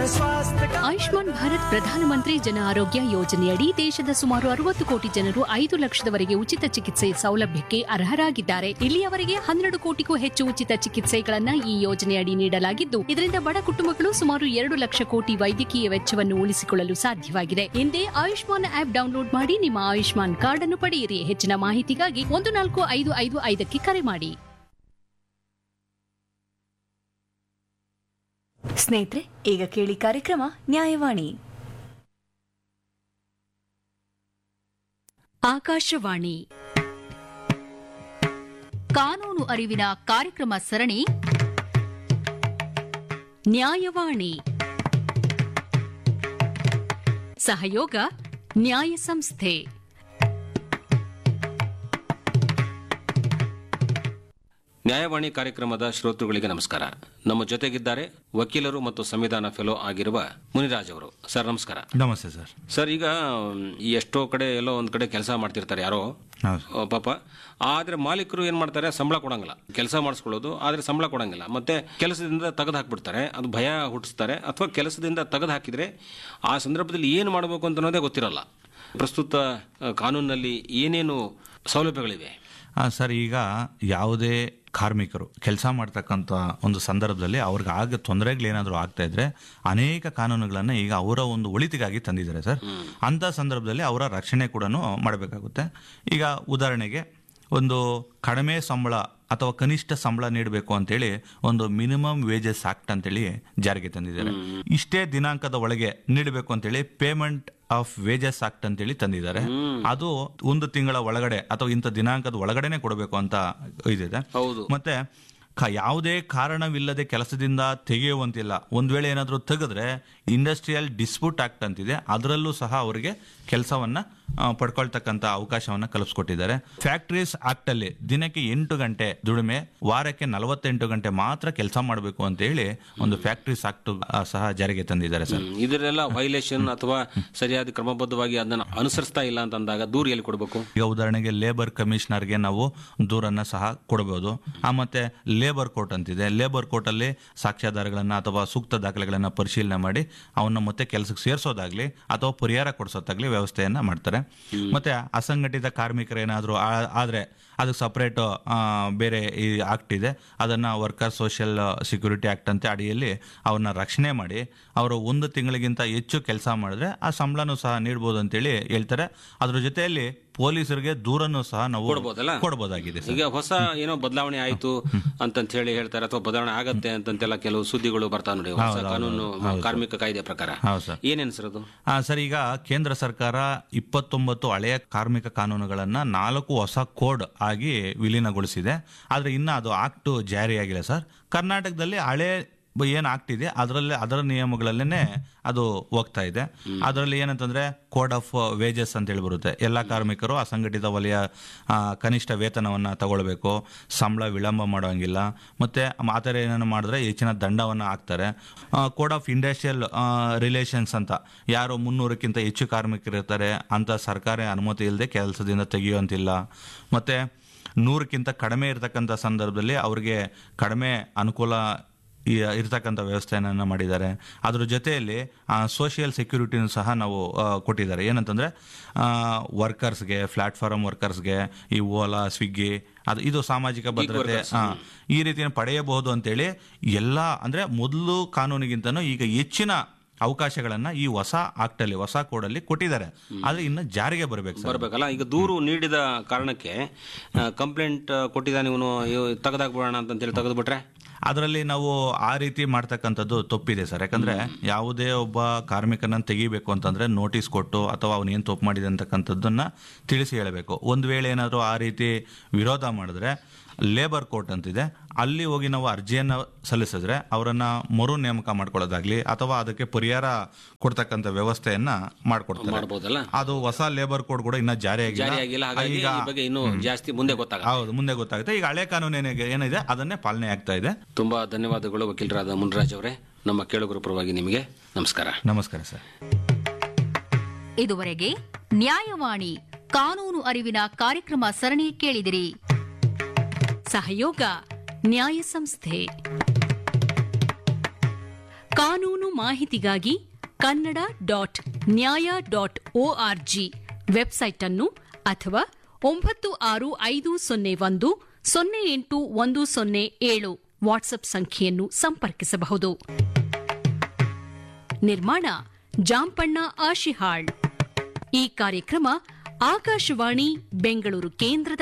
स्वास्थ्य का। ಆಯುಷ್ಮಾನ್ ಭಾರತ್ ಪ್ರಧಾನಮಂತ್ರಿ ಜನ ಆರೋಗ್ಯ ಯೋಜನೆಯಡಿ ದೇಶದ ಸುಮಾರು 60 ಕೋಟಿ ಜನರು 5 ಲಕ್ಷದವರೆಗೆ ಉಚಿತ ಚಿಕಿತ್ಸೆ ಸೌಲಭ್ಯಕ್ಕೆ ಅರ್ಹರಾಗಿದ್ದಾರೆ. ಇಲ್ಲಿಯವರೆಗೆ 12 ಕೋಟಿಗೂ ಹೆಚ್ಚು ಉಚಿತ ಚಿಕಿತ್ಸೆಗಳನ್ನ ಈ ಯೋಜನೆಯಡಿ ನೀಡಲಾಗಿದ್ದು, ಇದರಿಂದ ಬಡ ಕುಟುಂಬಗಳು ಸುಮಾರು 2 ಲಕ್ಷ ಕೋಟಿ ವೈದ್ಯಕೀಯ ವೆಚ್ಚವನ್ನು ಉಳಿಸಿಕೊಳ್ಳಲು ಸಾಧ್ಯವಾಗಿದೆ. ಹಿಂದೆ ಆಯುಷ್ಮಾನ್ ಆಪ್ ಡೌನ್ಲೋಡ್ ಮಾಡಿ ನಿಮ್ಮ ಆಯುಷ್ಮಾನ್ ಕಾರ್ಡ್ ಅನ್ನು ಪಡೆಯಿರಿ. ಹೆಚ್ಚಿನ ಮಾಹಿತಿಗಾಗಿ 14555ಕ್ಕೆ ಕರೆ ಮಾಡಿ. ಸ್ನೇಹಿತರೆ, ಈಗ ಕೇಳಿ ಕಾರ್ಯಕ್ರಮ ನ್ಯಾಯವಾಣಿ. ಆಕಾಶವಾಣಿ ಕಾನೂನು ಅರಿವಿನ ಕಾರ್ಯಕ್ರಮ ಸರಣಿ ನ್ಯಾಯವಾಣಿ. ಸಹಯೋಗ ನ್ಯಾಯ ಸಂಸ್ಥೆ. ನ್ಯಾಯವಾಣಿ ಕಾರ್ಯಕ್ರಮದ ಶ್ರೋತೃಗಳಿಗೆ ನಮಸ್ಕಾರ. ನಮ್ಮ ಜೊತೆಗಿದ್ದಾರೆ ವಕೀಲರು ಮತ್ತು ಸಂವಿಧಾನ ಫೆಲೋ ಆಗಿರುವ ಮುನಿರಾಜ್ ಅವರು. ಸರ್ ನಮಸ್ಕಾರ. ನಮಸ್ತೆ ಸರ್. ಸರ್, ಈಗ ಎಷ್ಟೋ ಕಡೆ ಎಲ್ಲೋ ಒಂದ್ ಕಡೆ ಕೆಲಸ ಮಾಡ್ತಿರ್ತಾರೆ ಯಾರೋ ಪಾಪ, ಆದ್ರೆ ಮಾಲೀಕರು ಏನ್ ಮಾಡ್ತಾರೆ, ಸಂಬಳ ಕೊಡಂಗಿಲ್ಲ. ಕೆಲಸ ಮಾಡಿಸ್ಕೊಳ್ಳೋದು, ಆದ್ರೆ ಸಂಬಳ ಕೊಡಂಗಿಲ್ಲ. ಮತ್ತೆ ಕೆಲಸದಿಂದ ತೆಗೆದು ಹಾಕ್ಬಿಡ್ತಾರೆ. ಅದು ಭಯ ಹುಟ್ಟಿಸ್ತಾರೆ. ಅಥವಾ ಕೆಲಸದಿಂದ ತೆಗೆದು ಹಾಕಿದ್ರೆ ಆ ಸಂದರ್ಭದಲ್ಲಿ ಏನು ಮಾಡಬೇಕು ಅಂತ ಅನ್ನೋದೇ ಗೊತ್ತಿರಲ್ಲ. ಪ್ರಸ್ತುತ ಕಾನೂನಿನಲ್ಲಿ ಏನೇನು ಸೌಲಭ್ಯಗಳಿವೆ? ಸರ್, ಈಗ ಯಾವುದೇ ಕಾರ್ಮಿಕರು ಕೆಲಸ ಮಾಡ್ತಕ್ಕಂಥ ಒಂದು ಸಂದರ್ಭದಲ್ಲಿ ಅವ್ರಿಗೆ ಆಗ ತೊಂದರೆಗಳೇನಾದರೂ ಆಗ್ತಾ ಇದ್ರೆ ಅನೇಕ ಕಾನೂನುಗಳನ್ನು ಈಗ ಅವರ ಒಂದು ಒಳಿತಿಗಾಗಿ ತಂದಿದ್ದಾರೆ ಸರ್. ಅಂಥ ಸಂದರ್ಭದಲ್ಲಿ ಅವರ ರಕ್ಷಣೆ ಕೂಡ ಮಾಡಬೇಕಾಗುತ್ತೆ. ಈಗ ಉದಾಹರಣೆಗೆ ಒಂದು ಕಡಿಮೆ ಸಂಬಳ ಅಥವಾ ಕನಿಷ್ಠ ಸಂಬಳ ನೀಡಬೇಕು ಅಂತೇಳಿ ಒಂದು ಮಿನಿಮಮ್ ವೇಜಸ್ ಆಕ್ಟ್ ಅಂತೇಳಿ ಜಾರಿಗೆ ತಂದಿದ್ದಾರೆ. ಇಷ್ಟೇ ದಿನಾಂಕದ ಒಳಗೆ ನೀಡಬೇಕು ಅಂತೇಳಿ ಪೇಮೆಂಟ್ ಆಫ್ ವೇಜಸ್ ಆಕ್ಟ್ ಅಂತೇಳಿ ತಂದಿದ್ದಾರೆ. ಅದು 1 ತಿಂಗಳ ಒಳಗಡೆ ಅಥವಾ ಇಂಥ ದಿನಾಂಕದ ಒಳಗಡೆನೆ ಕೊಡಬೇಕು ಅಂತ ಇದಿದೆ. ಮತ್ತೆ ಯಾವುದೇ ಕಾರಣವಿಲ್ಲದೆ ಕೆಲಸದಿಂದ ತೆಗೆಯುವಂತಿಲ್ಲ. ಒಂದ್ ವೇಳೆ ಏನಾದರೂ ತೆಗೆದ್ರೆ ಇಂಡಸ್ಟ್ರಿಯಲ್ ಡಿಸ್ಪ್ಯೂಟ್ ಆಕ್ಟ್ ಅಂತಿದೆ, ಅದರಲ್ಲೂ ಸಹ ಅವರಿಗೆ ಕೆಲಸವನ್ನ ಪಡ್ಕೊಳ್ತಕ್ಕಂಥ ಅವಕಾಶವನ್ನ ಕಲ್ಪಿಸ್ಕೊಟ್ಟಿದ್ದಾರೆ. ಫ್ಯಾಕ್ಟರೀಸ್ ಆಕ್ಟ್ ಅಲ್ಲಿ ದಿನಕ್ಕೆ 8 ಗಂಟೆ ದುಡಿಮೆ, ವಾರಕ್ಕೆ 48 ಗಂಟೆ ಮಾತ್ರ ಕೆಲಸ ಮಾಡಬೇಕು ಅಂತ ಹೇಳಿ ಒಂದು ಫ್ಯಾಕ್ಟರೀಸ್ ಆಕ್ಟ್ ಸಹ ಜಾರಿಗೆ ತಂದಿದ್ದಾರೆ ಸರ್. ಇದರೆಲ್ಲ ವೈಲೇಷನ್ ಅಥವಾ ಸರಿಯಾದ ಕ್ರಮಬದ್ಧವಾಗಿ ಅದನ್ನ ಅನುಸರಿಸ್ತಾ ಇಲ್ಲ ಅಂತ ಅಂದಾಗ ದೂರ ಎಲ್ಲಿ ಕೊಡಬೇಕು? ಈಗ ಉದಾಹರಣೆಗೆ ಲೇಬರ್ ಕಮಿಷನರ್ಗೆ ನಾವು ದೂರನ್ನ ಸಹ ಕೊಡಬಹುದು. ಮತ್ತೆ ಲೇಬರ್ ಕೋರ್ಟ್ ಅಂತಿದೆ. ಲೇಬರ್ ಕೋರ್ಟ್ ಅಲ್ಲಿ ಸಾಕ್ಷ್ಯಾಧಾರಗಳನ್ನ ಅಥವಾ ಸೂಕ್ತ ದಾಖಲೆಗಳನ್ನ ಪರಿಶೀಲನೆ ಮಾಡಿ ಅವನ್ನ ಮತ್ತೆ ಕೆಲಸಕ್ಕೆ ಸೇರಿಸೋದಾಗ್ಲಿ ಅಥವಾ ಪರಿಹಾರ ಕೊಡಿಸೋದಾಗ್ಲಿ ವ್ಯವಸ್ಥೆಯನ್ನ ಮಾಡ್ತಾರೆ. ಮತ್ತೆ ಅಸಂಘಟಿತ ಕಾರ್ಮಿಕರೇನಾದ್ರೂ ಆದ್ರೆ ಅದಕ್ಕೆ ಸಪರೇಟ್ ಬೇರೆ ಈ ಆಕ್ಟ್ ಇದೆ. ಅದನ್ನ ವರ್ಕರ್ ಸೋಷಿಯಲ್ ಸೆಕ್ಯೂರಿಟಿ ಆಕ್ಟ್ ಅಂತ ಅಡಿಯಲ್ಲಿ ಅವ್ರನ್ನ ರಕ್ಷಣೆ ಮಾಡಿ ಅವರು 1 ತಿಂಗಳಿಗಿಂತ ಹೆಚ್ಚು ಕೆಲಸ ಮಾಡಿದ್ರೆ ಆ ಸಂಬಳನೂ ಸಹ ನೀಡಬಹುದು ಅಂತೇಳಿ ಹೇಳ್ತಾರೆ. ಅದ್ರ ಜೊತೆಯಲ್ಲಿ ಪೊಲೀಸರಿಗೆ ದೂರನ್ನು ಸಹ ನಾವು ಕೊಡಬಹುದಾಗಿದೆ. ಈಗ ಹೊಸ ಏನೋ ಬದಲಾವಣೆ ಆಯ್ತು ಅಂತ ಹೇಳಿ ಹೇಳ್ತಾರೆ, ಅಥವಾ ಬದಲಾವಣೆ ಆಗತ್ತೆ ಅಂತೆಲ್ಲ ಕೆಲವು ಸುದ್ದಿಗಳು ಬರ್ತಾ ನೋಡಿ. ಹೊಸ ಕಾನೂನು ಕಾರ್ಮಿಕ ಕಾಯ್ದೆ ಪ್ರಕಾರ ಏನೇನು ಸರ್ ಅದು? ಸರ್, ಈಗ ಕೇಂದ್ರ ಸರ್ಕಾರ 29 ಹಳೆಯ ಕಾರ್ಮಿಕ ಕಾನೂನುಗಳನ್ನ 4 ಹೊಸ ಕೋಡ್ ಆಗಿ ವಿಲೀನಗೊಳಿಸಿದೆ. ಆದ್ರೆ ಇನ್ನ ಅದು ಆಕ್ಟ್ ಜಾರಿಯಾಗಿಲ್ಲ ಸರ್. ಕರ್ನಾಟಕದಲ್ಲಿ ಹಳೆ ಏನ್ ಆಗ್ತಿದೆ ಅದರ ನಿಯಮಗಳಲ್ಲೇನೆ ಅದು ಹೋಗ್ತಾ ಇದೆ. ಅದರಲ್ಲಿ ಏನಂತಂದ್ರೆ ಕೋಡ್ ಆಫ್ ವೇಜಸ್ ಅಂತ ಹೇಳಿ ಬರುತ್ತೆ. ಎಲ್ಲ ಕಾರ್ಮಿಕರು ಅಸಂಘಟಿತ ವಲಯ ಕನಿಷ್ಠ ವೇತನವನ್ನ ತಗೊಳ್ಬೇಕು, ಸಂಬಳ ವಿಳಂಬ ಮಾಡೋಂಗಿಲ್ಲ, ಮತ್ತೆ ಆತರ ಏನಾದ್ರು ಮಾಡಿದ್ರೆ ಹೆಚ್ಚಿನ ದಂಡವನ್ನ ಹಾಕ್ತಾರೆ. ಕೋಡ್ ಆಫ್ ಇಂಡಸ್ಟ್ರಿಯಲ್ ರಿಲೇಷನ್ಸ್ ಅಂತ, ಯಾರು 300ಕ್ಕಿಂತ ಹೆಚ್ಚು ಕಾರ್ಮಿಕರು ಇರ್ತಾರೆ ಅಂತ ಸರ್ಕಾರಿ ಅನುಮತಿ ಇಲ್ಲದೆ ಕೆಲಸದಿಂದ ತೆಗೆಯುವಂತಿಲ್ಲ. ಮತ್ತೆ 100ಕ್ಕಿಂತ ಕಡಿಮೆ ಇರತಕ್ಕಂಥ ಸಂದರ್ಭದಲ್ಲಿ ಅವ್ರಿಗೆ ಕಡಿಮೆ ಅನುಕೂಲ ಇರ್ತಕ್ಕಂಥ ವ್ಯವಸ್ಥೆಯನ್ನ ಮಾಡಿದ್ದಾರೆ. ಅದ್ರ ಜೊತೆಯಲ್ಲಿ ಸೋಷಿಯಲ್ ಸೆಕ್ಯೂರಿಟಿನೂ ಸಹ ನಾವು ಕೊಟ್ಟಿದ್ದಾರೆ. ಏನಂತಂದ್ರೆ ವರ್ಕರ್ಸ್ಗೆ, ಪ್ಲಾಟ್ಫಾರ್ಮ್ ವರ್ಕರ್ಸ್ಗೆ ಈ ಓಲಾ, ಸ್ವಿಗ್ಗಿ ಇದು ಸಾಮಾಜಿಕ ಭದ್ರತೆ ಈ ರೀತಿಯ ಪಡೆಯಬಹುದು ಅಂತೇಳಿ ಎಲ್ಲ, ಅಂದ್ರೆ ಮೊದಲು ಕಾನೂನಿಗಿಂತನೂ ಈಗ ಹೆಚ್ಚಿನ ಅವಕಾಶಗಳನ್ನ ಈ ಹೊಸ ಆಕ್ಟ್ ಅಲ್ಲಿ, ಹೊಸ ಕೋಡ್ ಅಲ್ಲಿ ಕೊಟ್ಟಿದ್ದಾರೆ. ಆದ್ರೆ ಇನ್ನು ಜಾರಿಗೆ ಬರ್ಬೇಕಲ್ಲ. ಈಗ ದೂರು ನೀಡಿದ ಕಾರಣಕ್ಕೆ ಕಂಪ್ಲೇಂಟ್ ಕೊಟ್ಟಿದ್ದಾನೆ ಇವನು, ತೆಗೆದಾಕ್ಬಿಡೋಣ ಅಂತ ಹೇಳಿ ತೆಗೆದ್ಬಿಟ್ರೆ ಅದರಲ್ಲಿ ನಾವು ಆ ರೀತಿ ಮಾಡ್ತಕ್ಕಂಥದ್ದು ತಪ್ಪಿದೆ ಸರ್. ಯಾಕಂದ್ರೆ ಯಾವುದೇ ಒಬ್ಬ ಕಾರ್ಮಿಕನನ್ನು ತೆಗಿಬೇಕು ಅಂತಂದ್ರೆ ನೋಟಿಸ್ ಕೊಟ್ಟು ಅಥವಾ ಅವನು ಏನು ತಪ್ಪು ಮಾಡಿದೆ ಅಂತಕ್ಕಂಥದ್ದನ್ನ ತಿಳಿಸಿ ಹೇಳಬೇಕು. ಒಂದು ವೇಳೆ ಏನಾದರೂ ಆ ರೀತಿ ವಿರೋಧ ಮಾಡಿದ್ರೆ ಲೇಬರ್ ಕೋರ್ಟ್ ಅಂತಿದೆ, ಅಲ್ಲಿ ಹೋಗಿ ನಾವು ಅರ್ಜಿಯನ್ನು ಸಲ್ಲಿಸಿದ್ರೆ ಅವರನ್ನ ಮರು ನೇಮಕ ಮಾಡ್ಕೊಳ್ಳೋದಾಗ್ಲಿ ಅಥವಾ ಅದಕ್ಕೆ ಪರಿಹಾರ ಕೊಡ್ತಕ್ಕಂಥ ವ್ಯವಸ್ಥೆಯನ್ನ ಮಾಡ್ಕೊಡ್ತಾರೆ. ಅದು ಹೊಸ ಲೇಬರ್ ಕೋಡ್ ಕೂಡ ಇನ್ನ ಜಾರಿಯಾಗಿಲ್ಲ. ಮುಂದೆ ಗೊತ್ತಾಗುತ್ತೆ. ಈಗ ಹಳೆ ಕಾನೂನು ಏನಿದೆ ಅದನ್ನೇ ಪಾಲನೆ ಆಗ್ತಾ ಇದೆ. ತುಂಬಾ ಧನ್ಯವಾದಗಳು ವಕೀಲರಾದ ಮುನಿರಾಜ್ ಅವರೇ. ನಮ್ಮ ಕೇಳುಗರ ಪರವಾಗಿ ನಿಮಗೆ ನಮಸ್ಕಾರ. ನಮಸ್ಕಾರ ಸರ್. ಇದುವರೆಗೆ ನ್ಯಾಯವಾಣಿ ಕಾನೂನು ಅರಿವಿನ ಕಾರ್ಯಕ್ರಮ ಸರಣಿ ಕೇಳಿದಿರಿ. ಸಹಯೋಗ ನ್ಯಾಯ ಸಂಸ್ಥೆ. ಕಾನೂನು ಮಾಹಿತಿಗಾಗಿ kannada.nya.org ವೆಬ್ಸೈಟ್ ಅನ್ನು ಅಥವಾ 965001081007 ವಾಟ್ಸ್ಆಪ್ ಸಂಖ್ಯೆಯನ್ನು ಸಂಪರ್ಕಿಸಬಹುದು. ನಿರ್ಮಾಣ ಜಾಂಪಣ್ಣ ಆಶಿಹಾಳ್. ಈ ಕಾರ್ಯಕ್ರಮ ಆಕಾಶವಾಣಿ ಬೆಂಗಳೂರು ಕೇಂದ್ರದ